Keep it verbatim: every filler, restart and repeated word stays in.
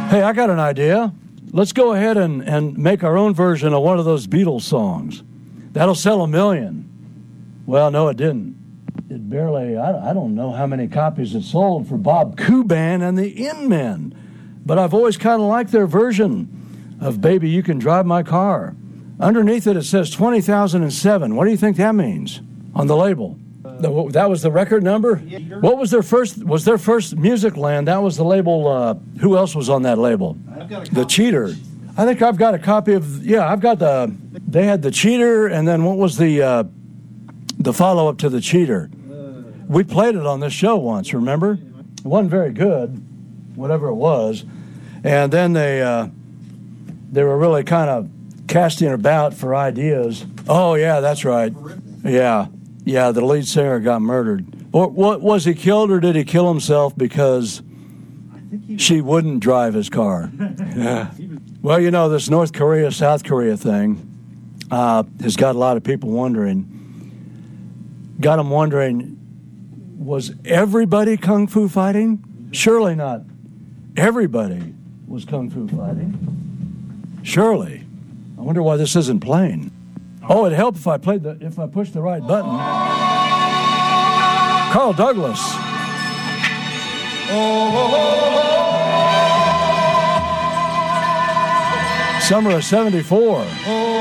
Hey, I got an idea. Let's go ahead and, and make our own version of one of those Beatles songs. That'll sell a million. Well, no, it didn't. It barely, I, I don't know how many copies it sold for Bob Kuban and the In-Men. But I've always kind of liked their version of Baby, You Can Drive My Car. Underneath it, it says twenty thousand seven. What do you think that means on the label? Uh, that was the record number? Yeah. What was their first, was their first Musicland? That was the label, uh, who else was on that label? I've got a the Cheater. I think I've got a copy of, yeah, I've got the, they had the Cheater, and then what was the, uh, the follow-up to the Cheater? Uh, we played it on this show once, remember? It wasn't very good, whatever it was. And then they, uh, they were really kind of casting about for ideas. Oh, yeah, that's right. Yeah, yeah, the lead singer got murdered. Or what, was he killed, or did he kill himself because she wouldn't drive his car? Yeah. Well, you know, this North Korea, South Korea thing uh, has got a lot of people wondering. Got them wondering, was everybody kung fu fighting? Surely not. Everybody was kung fu fighting. Surely. I wonder why this isn't playing. Oh, it'd help if I played the if I pushed the right button. Carl Douglas. Summer of seventy-four.